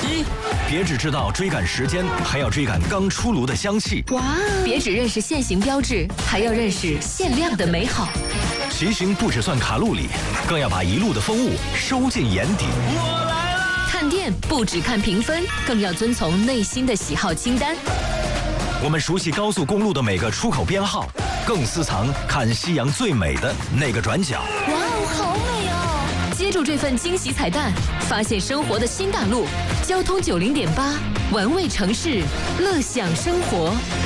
别只知道追赶时间，还要追赶刚出炉的香气。 哇！别只认识限行标志，还要认识限量的美好。 骑行不只算卡路里，更要把一路的风物收进眼底。 我来了！ 看店不只看评分，更要遵从内心的喜好清单。 我们熟悉高速公路的每个出口编号，更私藏看夕阳最美的那个转角。 哇哦，好美哦！接住这份惊喜彩蛋，发现生活的新大陆。交通90.8，玩味城市，乐享生活。